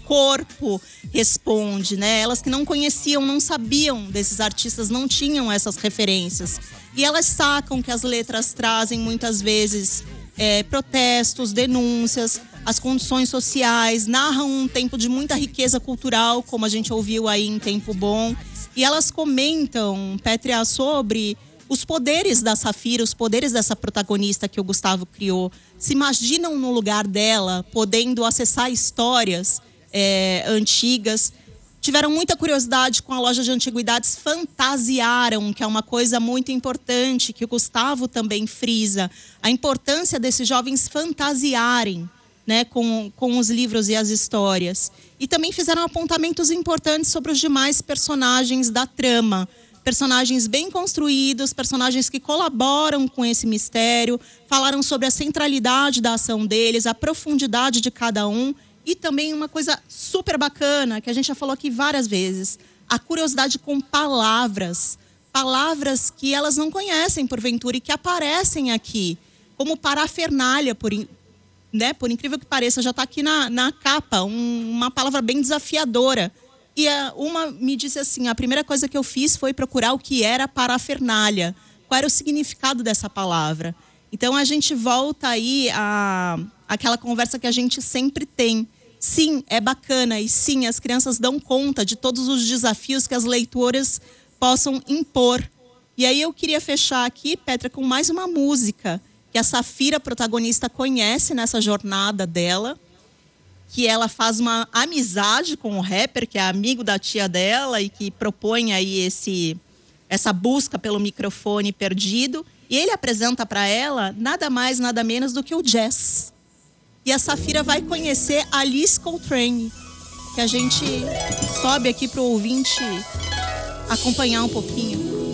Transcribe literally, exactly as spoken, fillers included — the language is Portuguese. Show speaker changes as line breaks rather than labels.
corpo responde, né? Elas que não conheciam, não sabiam desses artistas, não tinham essas referências. E elas sacam que as letras trazem muitas vezes é, protestos, denúncias, as condições sociais, narram um tempo de muita riqueza cultural, como a gente ouviu aí em Tempo Bom. E elas comentam, Pétria, sobre os poderes da Safira, os poderes dessa protagonista que o Gustavo criou. Se imaginam no lugar dela, podendo acessar histórias é, antigas. Tiveram muita curiosidade com a loja de antiguidades, fantasiaram, que é uma coisa muito importante, que o Gustavo também frisa. A importância desses jovens fantasiarem, né, com, com os livros e as histórias. E também fizeram apontamentos importantes sobre os demais personagens da trama. Personagens bem construídos, personagens que colaboram com esse mistério, falaram sobre a centralidade da ação deles, a profundidade de cada um e também uma coisa super bacana, que a gente já falou aqui várias vezes, a curiosidade com palavras, palavras que elas não conhecem porventura e que aparecem aqui, como parafernália, por, né, por incrível que pareça, já está aqui na, na capa, um, uma palavra bem desafiadora. E uma me disse assim, a primeira coisa que eu fiz foi procurar o que era parafernália, qual era o significado dessa palavra. Então a gente volta aí a aquela conversa que a gente sempre tem. Sim, é bacana e sim, as crianças dão conta de todos os desafios que as leitoras possam impor. E aí eu queria fechar aqui, Petra, com mais uma música que a Safira, protagonista, conhece nessa jornada dela, que ela faz uma amizade com o rapper, que é amigo da tia dela e que propõe aí esse, essa busca pelo microfone perdido. E ele apresenta para ela nada mais, nada menos do que o jazz. E a Safira vai conhecer Alice Coltrane, que a gente sobe aqui para o ouvinte acompanhar um pouquinho.